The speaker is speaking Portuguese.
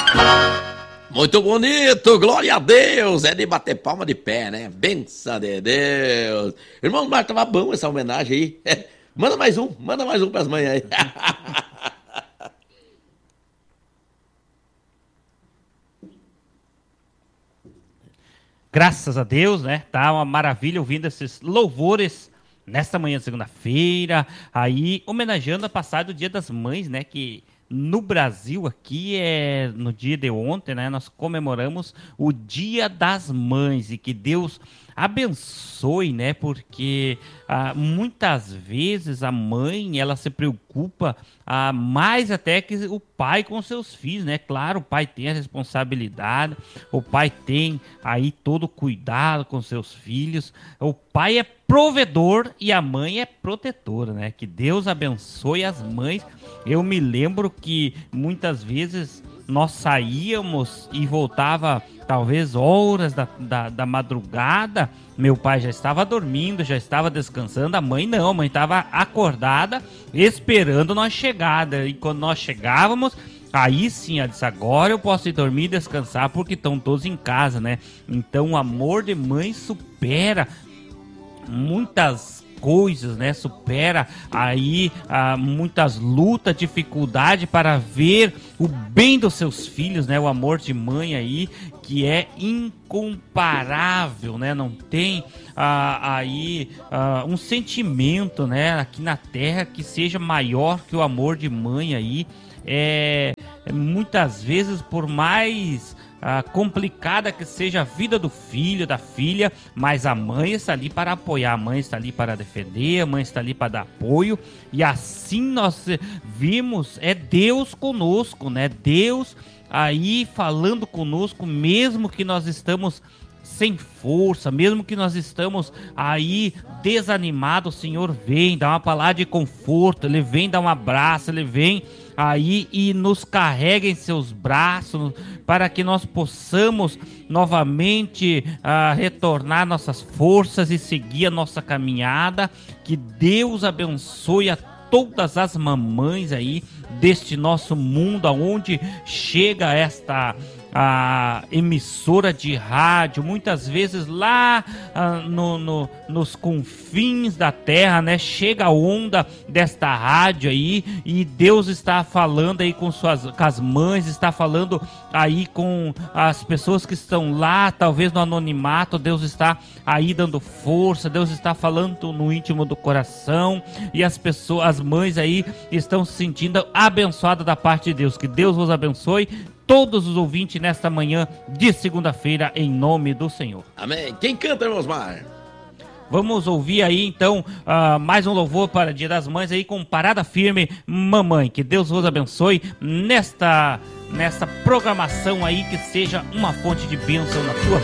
Muito bonito, glória a Deus, é de bater palma de pé, né? Benção de Deus. Irmão Marcos, tava bom essa homenagem aí. Manda mais um pras mães aí. Graças a Deus, né? Tá uma maravilha ouvindo esses louvores nesta manhã de segunda-feira, aí homenageando a passagem do Dia das Mães, né? Que no Brasil aqui no dia de ontem, né? Nós comemoramos o Dia das Mães e que Deus abençoe, né? Porque muitas vezes a mãe, ela se preocupa mais até que o pai com seus filhos, né? Claro, o pai tem a responsabilidade, o pai tem aí todo o cuidado com seus filhos, o pai é provedor e a mãe é protetora, né? Que Deus abençoe as mães. Eu me lembro que muitas vezes nós saíamos e voltava talvez horas da madrugada, meu pai já estava dormindo, já estava descansando, a mãe não, a mãe estava acordada esperando nós chegada, e quando nós chegávamos, aí sim, ela disse, agora eu posso ir dormir e descansar porque estão todos em casa, né? Então o amor de mãe supera muitas coisas, né? Supera aí muitas lutas, dificuldade para ver o bem dos seus filhos, né? O amor de mãe aí que é incomparável, né? Não tem um sentimento, né? Aqui na Terra que seja maior que o amor de mãe aí. Muitas vezes, por mais complicada que seja a vida do filho, da filha, mas a mãe está ali para apoiar, a mãe está ali para defender, a mãe está ali para dar apoio, e assim nós vimos, é Deus conosco, né? Deus aí falando conosco, mesmo que nós estamos sem força, mesmo que nós estamos aí desanimados, o Senhor vem dar uma palavra de conforto, Ele vem dar um abraço, Ele vem aí e nos carrega em seus braços para que nós possamos novamente retornar nossas forças e seguir a nossa caminhada. Que Deus abençoe a todas as mamães aí deste nosso mundo, aonde chega esta emissora de rádio, muitas vezes lá nos confins da terra, né? Chega a onda desta rádio aí e Deus está falando aí com as mães, está falando aí com as pessoas que estão lá, talvez no anonimato. Deus está aí dando força, Deus está falando no íntimo do coração, e as mães aí estão se sentindo abençoadas da parte de Deus. Que Deus vos abençoe, todos os ouvintes, nesta manhã de segunda-feira, em nome do Senhor. Amém. Quem canta, irmãos Mar? Vamos ouvir aí, então, mais um louvor para o Dia das Mães aí com Parada Firme, Mamãe. Que Deus vos abençoe nesta programação aí, que seja uma fonte de bênção na tua